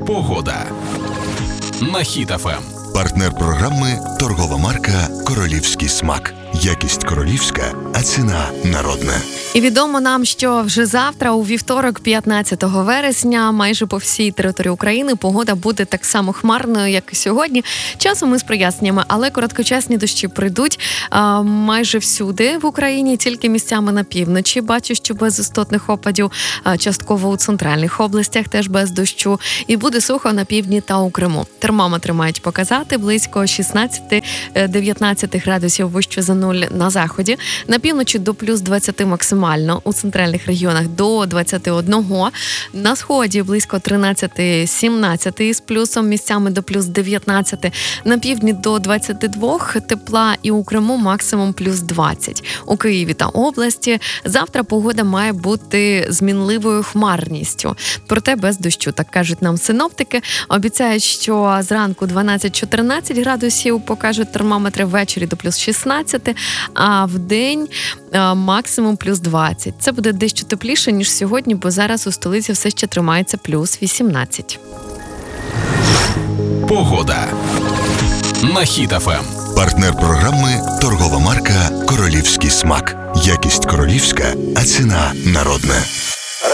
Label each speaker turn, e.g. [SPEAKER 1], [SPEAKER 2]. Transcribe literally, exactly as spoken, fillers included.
[SPEAKER 1] Погода на Хіт еф ем.
[SPEAKER 2] Партнер програми «Торгова марка «Королівський смак». Якість королівська, а ціна народна.
[SPEAKER 3] І відомо нам, що вже завтра, у вівторок, п'ятнадцятого вересня, майже по всій території України погода буде так само хмарною, як і сьогодні. Часом із проясненнями, але короткочасні дощі прийдуть а, майже всюди в Україні, тільки місцями на півночі. Бачу, що без істотних опадів, а, частково у центральних областях теж без дощу. І буде сухо на півдні та у Криму. Термометри мають показати близько шістнадцять-дев'ятнадцять градусів вище за нуль на заході. На півночі до плюс двадцять максимально, у центральних регіонах до двадцять один, на сході близько тринадцять-сімнадцять з плюсом, місцями до плюс дев'ятнадцять, на півдні до двадцять два тепла і у Криму максимум плюс двадцять. У Києві та області завтра погода має бути змінливою хмарністю, проте без дощу, так кажуть нам синоптики. Обіцяють, що зранку дванадцять-чотирнадцять градусів покажуть термометри, ввечері до плюс шістнадцять, а в день максимум плюс двадцять. Це буде дещо тепліше, ніж сьогодні, бо зараз у столиці все ще тримається плюс вісімнадцять.
[SPEAKER 1] Погода на Хіт еф ем.
[SPEAKER 2] Партнер програми «Торгова марка «Королівський смак». Якість королівська, а ціна народна.